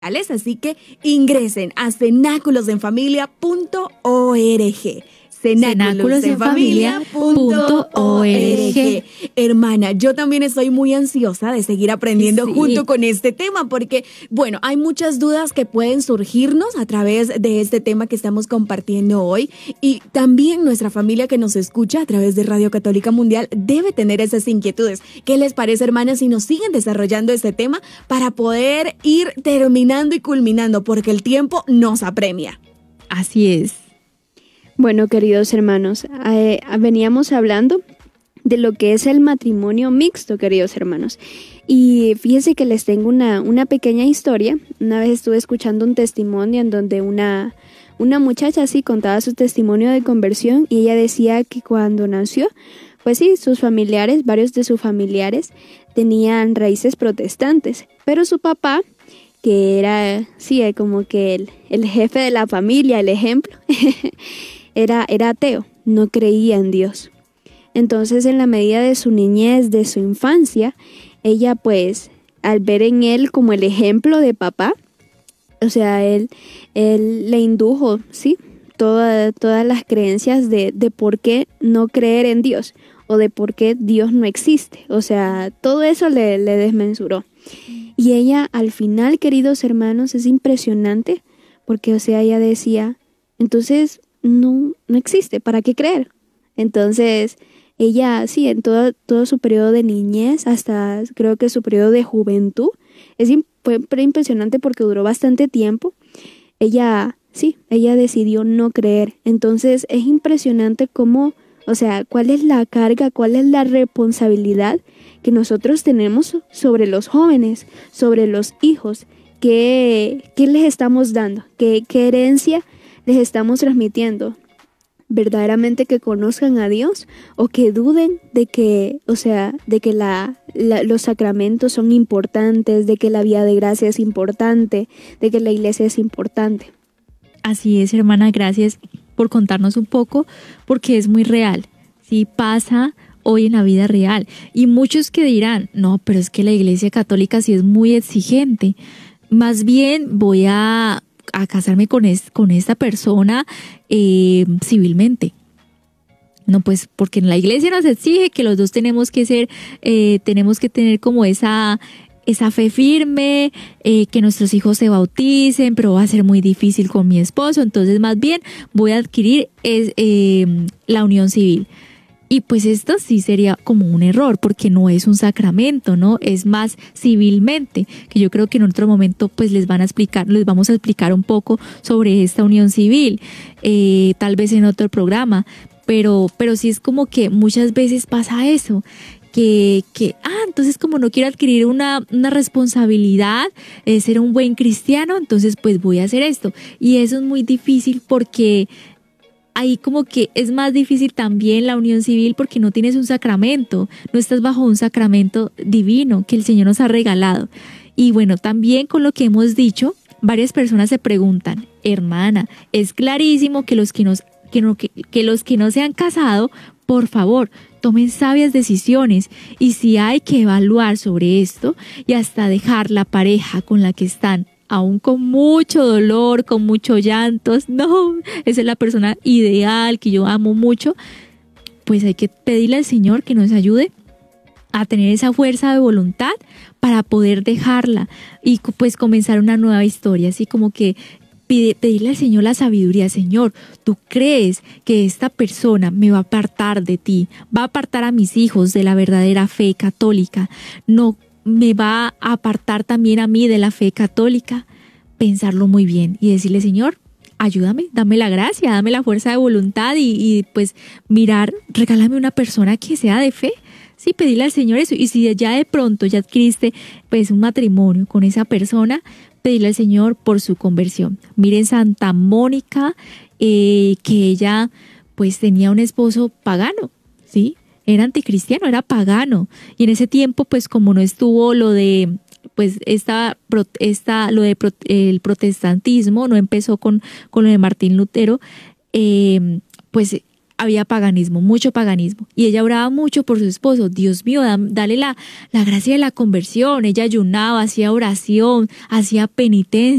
Así que ingresen a cenáculosenfamilia.org. cenáculosenfamilia.org. Hermana, yo también estoy muy ansiosa de seguir aprendiendo junto con este tema porque, bueno, hay muchas dudas que pueden surgirnos a través de este tema que estamos compartiendo hoy y también nuestra familia que nos escucha a través de Radio Católica Mundial debe tener esas inquietudes. ¿Qué les parece, hermanas, si nos siguen desarrollando este tema para poder ir terminando y culminando porque el tiempo nos apremia? Así es. Bueno, queridos hermanos, veníamos hablando de lo que es el matrimonio mixto, queridos hermanos. Y fíjense que les tengo una pequeña historia. Una vez estuve escuchando un testimonio en donde una muchacha así contaba su testimonio de conversión y ella decía que cuando nació, pues sí, sus familiares, varios de sus familiares tenían raíces protestantes, pero su papá, que era, sí, como que el jefe de la familia, el ejemplo, era ateo, no creía en Dios. Entonces, en la medida de su niñez, de su infancia, ella pues, al ver en él como el ejemplo de papá, o sea, él le indujo, ¿sí?, todas las creencias de por qué no creer en Dios o de por qué Dios no existe. O sea, todo eso le desmensuró. Y ella, al final, queridos hermanos, es impresionante porque, o sea, ella decía, entonces, no existe, ¿para qué creer? Entonces, ella, sí, en todo su periodo de niñez, hasta creo que su periodo de juventud, fue impresionante porque duró bastante tiempo. Ella decidió no creer. Entonces, es impresionante cómo, o sea, cuál es la carga, cuál es la responsabilidad que nosotros tenemos sobre los jóvenes, sobre los hijos, qué les estamos dando, qué herencia les estamos transmitiendo, verdaderamente que conozcan a Dios o que duden de que, o sea, de que los sacramentos son importantes, de que la vida de gracia es importante, de que la iglesia es importante. Así es, hermana, gracias por contarnos un poco, porque es muy real, sí pasa hoy en la vida real. Y muchos que dirán, no, pero es que la iglesia católica sí es muy exigente, más bien voy a casarme con esta persona civilmente. No, pues porque en la iglesia nos exige que los dos tenemos que tener como esa fe firme, que nuestros hijos se bauticen, pero va a ser muy difícil con mi esposo, entonces más bien voy a adquirir la unión civil. Y pues esto sí sería como un error, porque no es un sacramento, ¿no? Es más civilmente, que yo creo que en otro momento pues les vamos a explicar un poco sobre esta unión civil, tal vez en otro programa, pero sí es como que muchas veces pasa eso, que entonces como no quiero adquirir una responsabilidad de ser un buen cristiano, entonces pues voy a hacer esto. Y eso es muy difícil porque ahí como que es más difícil también la unión civil porque no tienes un sacramento, no estás bajo un sacramento divino que el Señor nos ha regalado. Y bueno, también con lo que hemos dicho, varias personas se preguntan, hermana, es clarísimo que los que no se han casado, por favor, tomen sabias decisiones y si hay que evaluar sobre esto y hasta dejar la pareja con la que están, aún con mucho dolor, con muchos llantos, no, esa es la persona ideal que yo amo mucho, pues hay que pedirle al Señor que nos ayude a tener esa fuerza de voluntad para poder dejarla y pues comenzar una nueva historia, así como que pedirle al Señor la sabiduría. Señor, ¿tú crees que esta persona me va a apartar de ti? ¿Va a apartar a mis hijos de la verdadera fe católica? ¿No me va a apartar también a mí de la fe católica? Pensarlo muy bien y decirle, Señor, ayúdame, dame la gracia, dame la fuerza de voluntad y pues mirar, regálame una persona que sea de fe. Sí, pedirle al Señor eso. Y si ya de pronto ya adquiriste pues un matrimonio con esa persona, pedirle al Señor por su conversión. Miren Santa Mónica, que ella pues tenía un esposo pagano, ¿sí? Era anticristiano, era pagano. Y en ese tiempo pues como no estuvo lo de pues el protestantismo, no empezó con lo de Martín Lutero, pues había paganismo, mucho paganismo. Y ella oraba mucho por su esposo. Dios mío, dale la gracia de la conversión. Ella ayunaba, hacía oración, hacía penitencia.